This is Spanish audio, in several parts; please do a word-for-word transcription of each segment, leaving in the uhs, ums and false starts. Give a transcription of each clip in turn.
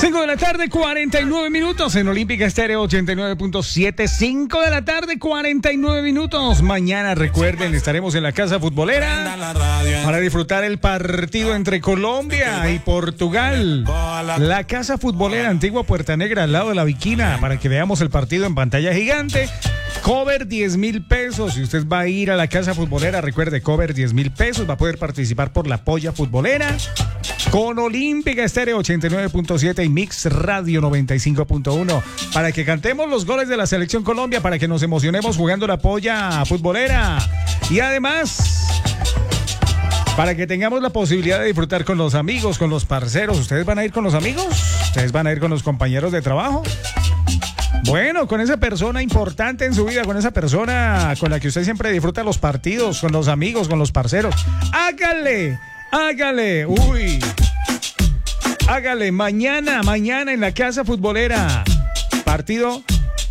cinco de la tarde, cuarenta y nueve minutos en Olímpica Estéreo ochenta y nueve punto siete. cinco de la tarde, cuarenta y nueve minutos. Mañana, recuerden, estaremos en la Casa Futbolera para disfrutar el partido entre Colombia y Portugal. La Casa Futbolera, antigua Puerta Negra, al lado de la Viquina, para que veamos el partido en pantalla gigante. Cover diez mil pesos. Si usted va a ir a la Casa Futbolera, recuerde, cover diez mil pesos. Va a poder participar por la Polla Futbolera con Olímpica Estéreo ochenta y nueve punto siete y Mix Radio noventa y cinco punto uno para que cantemos los goles de la Selección Colombia, para que nos emocionemos jugando la Polla Futbolera. Y además, para que tengamos la posibilidad de disfrutar con los amigos, con los parceros. ¿Ustedes van a ir con los amigos? ¿Ustedes van a ir con los compañeros de trabajo? Bueno, con esa persona importante en su vida, con esa persona con la que usted siempre disfruta los partidos, con los amigos, con los parceros. Hágale, hágale, uy, hágale, mañana, mañana en la Casa Futbolera. Partido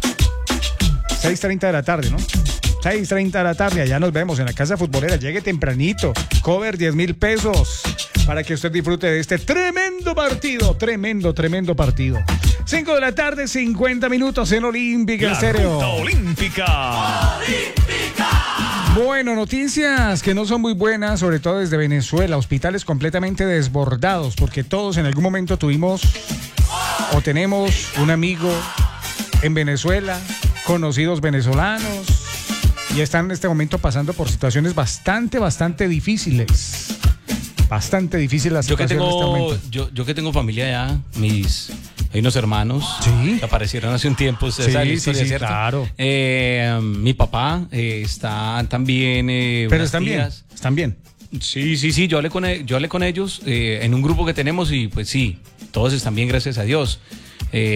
seis treinta de la tarde, ¿no? seis treinta de la tarde, allá nos vemos en la Casa Futbolera. Llegue tempranito, cover diez mil pesos, para que usted disfrute de este tremendo partido, tremendo, tremendo partido. cinco de la tarde, cincuenta minutos en Olímpica Estéreo. Olímpica. Olímpica. Bueno, noticias que no son muy buenas, sobre todo desde Venezuela. Hospitales completamente desbordados, porque todos en algún momento tuvimos o tenemos un amigo en Venezuela, conocidos venezolanos, y están en este momento pasando por situaciones bastante, bastante difíciles. Bastante difícil la situación yo que tengo, en este momento. Yo, yo que tengo familia allá, mis... Hay unos hermanos ¿Sí? que aparecieron hace un tiempo. Sí, sí, sí, sí, claro. Eh, mi papá eh, está también... Eh, Pero están tías. bien, están bien. Sí, sí, sí, yo hablé con, yo hablé con ellos eh, en un grupo que tenemos y pues sí, todos están bien, gracias a Dios.